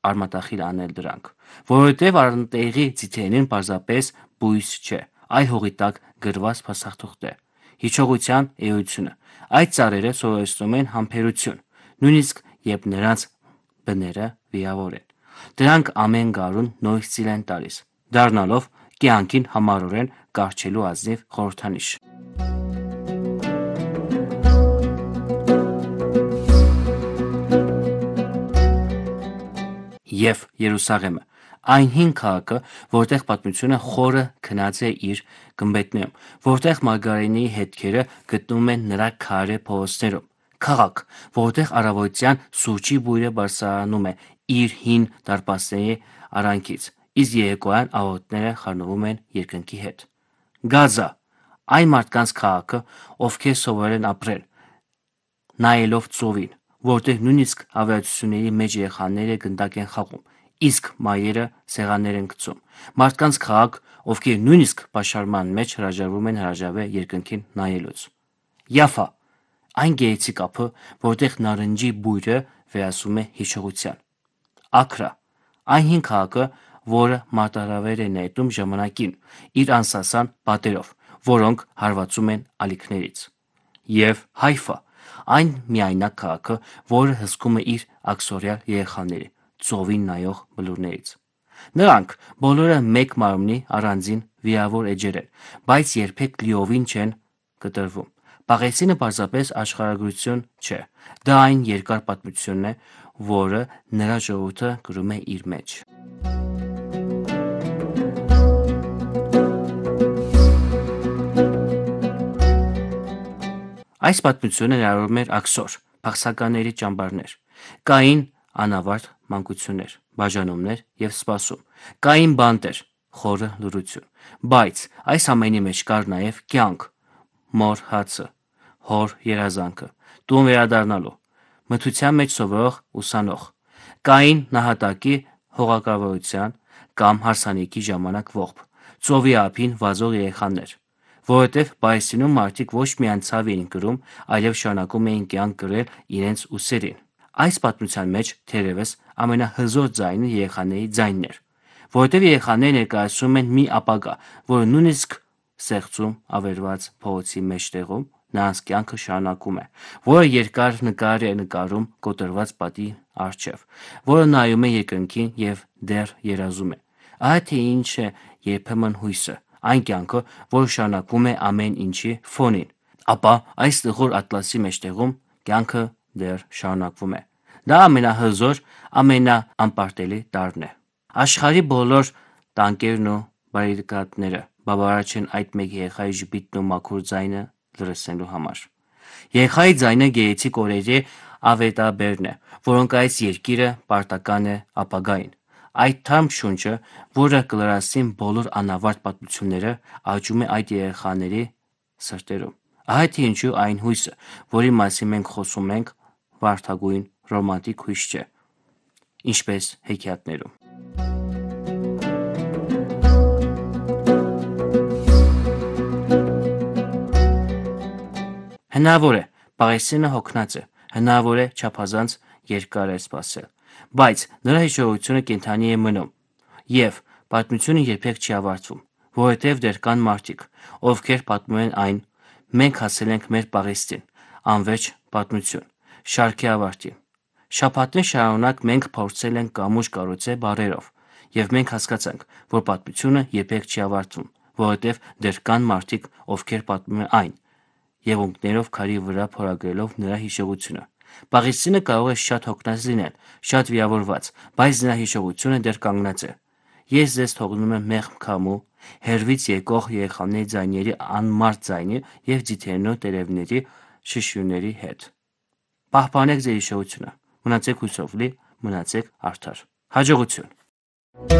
արմատախիլ անել դրանք, որովհետև անտեղի ձիթերին պարզապես բույս չէ, այլ հողի տակ գրված փաստաթուղթ է, հիշողության էությունը։ Այդ ծառերը սովորեցնում են համբերություն, նույնիսկ երբ նրանց բները վիրավոր են։ Դրանք ամեն գարուն նոր ծիլ են տալիս, դառնալով կյանքին համառորեն կառչելու ազնիվ խորհրդանիշ։ Եվ Երուսաղեմը, այն հին քաղաքը, որտեղ պատմությունը խորը քնած է իր գմբեթներում, որտեղ մարգարեների հետքերը գտնվում են նրա քարե փողոցներում, քաղաք, որտեղ առավոտյան սուրճի բույրը բարձրանում է իր հին դարպասների արանքից, իսկ երեկոյան աղոթները խառնվում են երկնքի հետ։ Գազա, այն մարդկանց քաղաքը, ովքեր սովորել են ապրել նայելով ծովին, որտեղ նույնիսկ ավիացությունների մեջ երեխաները գնդակ են խաղում, իսկ մայրերը սեղաններ են գցում։ Մարդկանց քաղաք, ովքեր նույնիսկ պաշարման մեջ հրաժարվում են հրաժարվել երկնքին նայելուց։ Յաֆա, այն գեղեցիկ ափը, որտեղ նարնջի բույրը վերածվում է հիշողության։ Աքրա, այն հին քաղաքը, որը մարտահրավեր է նետում ժամանակին իր անսասան պատերով, որոնք հարվածում են ալիքներից։ Եվ Հայֆա, այն միայնակ քաղաքը, որը հսկում է իր աքսորյալ երեխաների, ծովին նայող բլուրներից։ Նրանք բոլորը մեկ մարմնի առանձին վիրավոր էջեր են, բայց երբեք լիովին չեն կտրվում։ Պաղեստինը պարզապես աշխարհագրություն չէ, դա այն երկար պատմությունն է, որը նրա ժողովուրդը կրում է իր մեջ։ Այս պատմությունը ներառում էր աքսոր, փախստականների ճամբարներ, կային անավարտ մանկություններ, բաժանումներ և սպասում, կային բանտեր, խորը լռություն, բայց այս ամենի մեջ կար նաև կյանք, մոր հացը, հոր երազանքը, տուն վերադառնալու, մթության մեջ սովորող ուսանող, կային նահատակի հողակալվածության կամ հարսանիքի ժամանակ ողբ, ծովի ափին վազող երեխաներ, որովհետև Պաղեստինում մարդիկ ոչ միայն ցավ էին կրում, այլև շարունակում էին կյանք կրել իրենց ուսերին։ Այս պատմության մեջ թերևս ամենահզոր ձայնը երեխաների ձայնն էր, որովհետև երեխաները ներկայացնում են մի ապագա, որը նույնիսկ սեղծում ավերված փողոցի մեջտեղում նրանց կյանքը շարունակում է, որը երկար նկար է նկարում կոտրված պատի առջև, որը նայում է երկնքին և դեռ երազում է։ Ահա թե ինչ է երբեմն հույսը, այն կյանքը, որը շարունակվում է ամեն ինչի ֆոնին, ապա այս տխուր ատլասի մեջտեղում կյանքը դեռ շարունակվում է։ Դա ամենահզոր, ամենաանպարտելի տարրն է։ Աշխարհի բոլոր տանկերն ու բարիկադները բավարար չեն այդ մեկ երեխայի ժպիտն ու մաքուր ձայնը լռեցնելու համար։ Երեխայի ձայնը գեղեցիկ օրերի ավետաբերն է, որոնք այս երկիրը պարտական է ապագային։ Այդ թարմ շունչը, որը կլրացնի բոլոր անավարտ պատմությունները, աճում է այդ երեխաների սրտերում։ Ահա թե ինչու այն հույսը, որի մասին մենք խոսում ենք, վարդագույն, ռոմանտիկ հույս չէ, ինչպես հեքիաթներում։ Հնարավոր է, Պաղեստինը հոգնած է, հնարավոր է չափազանց երկար է սպասել, բայց նրա հիշողությունը կենդանի է մնում, և պատմությունը երբեք չի ավարտվում, որովհետև դեռ կան մարդիկ, ովքեր պատմում են այն։ Մենք հասել ենք մեր Պաղեստին, անվերջ պատմություն, շարքի ավարտին։ Շաբաթներ շարունակ մենք փորձել ենք կամուջ կառուցել բառերով, և մենք հասկացանք, որ պատմությունը երբեք չի ավարտվում, որովհետև դեռ կան մարդիկ, ովքեր պատմում են այն, եղունգներով քարի վրա փորագրելով նրա հիշողությունը։ Պաղեստինը կարող է շատ հոգնած լինել, շատ վիրավորված, բայց նրա հիշողությունը դեռ կանգնած է։ Ես ձեզ թողնում եմ մեղմ քամու, հեռվից եկող երեխաների ձայների անմարդ ձայնի և ձիթերնու տերևների շշյունների հետ։ Պահպանեք ձեր հիշողությունը, մնացեք հույսով լի, մնացեք արդար։ Հաջողություն։